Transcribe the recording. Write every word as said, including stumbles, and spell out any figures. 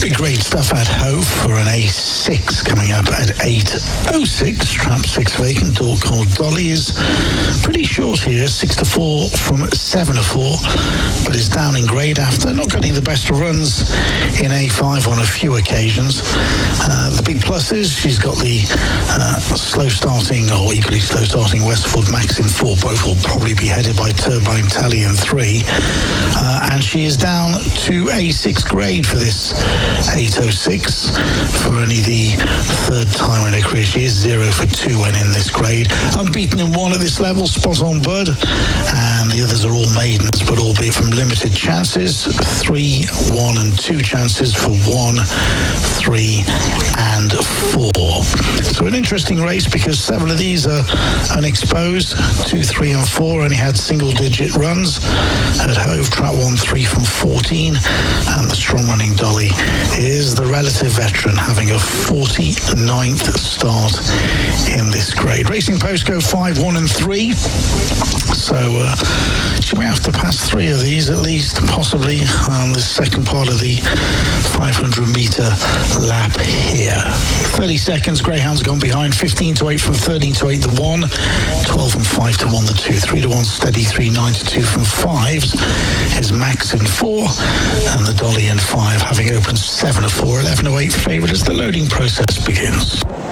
Great stuff at Hove for an A six coming up at eight oh six. Trap six vacant. Door called Dolly is pretty short here, six to four from seven to four, but is down in grade after not getting the best of runs in A five on a few occasions. Uh, the big plus is she's got the uh, slow starting or equally slow starting Westford Max in four. Both will probably be headed by Turbine Tally in three. Uh, and she is down to A six grade for this eight oh six for only the third time in her career. She is zero for two when in this grade. Unbeaten in one at this level, Spot On Bud, and the others are all maidens, but albeit from limited chances. Three, one, and two chances for one, three, and four. So an interesting race because several of these are unexposed. Two, three, and four only had single-digit runs. At Hove, Trap one, three from fourteen, and the strong-running Dolly is the relative veteran, having a forty-ninth start in this grade. Racing postcode five, one, and three. So uh, she may have to pass three of these at least, possibly on the second part of the five hundred metre lap here. thirty seconds, Greyhound's gone behind. fifteen to eight from thirteen to eight the one, twelve and five to one the two, three to one steady, three, nine to two from fives is Max in four, and the Dolly in five having opened seven to four, eleven to eight favourite as the loading process begins.